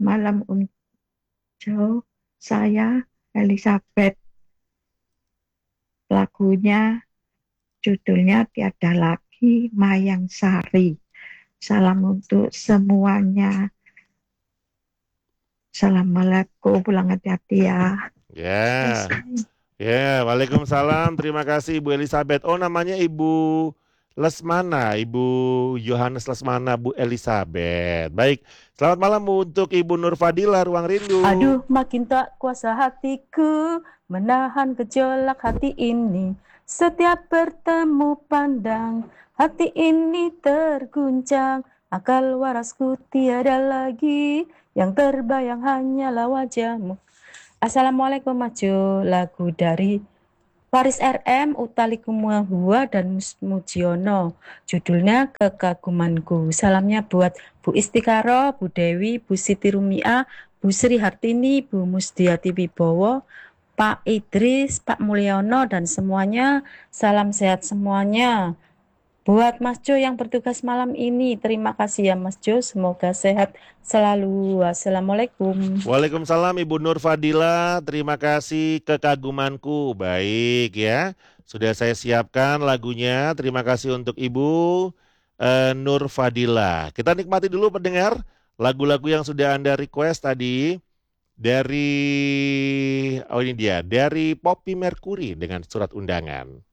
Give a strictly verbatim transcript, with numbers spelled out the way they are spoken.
malam untuk saya Elizabeth. Lagunya judulnya Tiada Lagi Mayang Sari. Salam untuk semuanya. Assalamualaikum, pulang hati-hati ya. Ya, Selesai. ya, Waalaikumsalam. Terima kasih Ibu Elizabeth. Oh, namanya Ibu Lesmana, Ibu Yohanes Lesmana, Bu Elizabeth. Baik, selamat malam Bu untuk Ibu Nur Fadila, Ruang Rindu. Aduh, makin tak kuasa hatiku menahan gejolak hati ini. Setiap bertemu pandang, hati ini terguncang. Akal warasku tiada lagi, yang terbayang hanyalah wajahmu. Assalamualaikum Majo, lagu dari Faris R M, Utali Kumahua, dan Mujiono. Judulnya Kekagumanku. Salamnya buat Bu Istikaro, Bu Dewi, Bu Siti Rumia, Bu Sri Hartini, Bu Musdiati Wibowo, Pak Idris, Pak Mulyono, dan semuanya. Salam sehat semuanya. Buat Mas Jo yang bertugas malam ini, terima kasih ya Mas Jo. Semoga sehat selalu. Wassalamualaikum. Waalaikumsalam Ibu Nur Fadila, terima kasih Kekagumanku. Baik ya, sudah saya siapkan lagunya. Terima kasih untuk Ibu eh, Nur Fadila. Kita nikmati dulu pendengar lagu-lagu yang sudah Anda request tadi dari, oh ini dia, dari Poppy Mercury dengan Surat Undangan.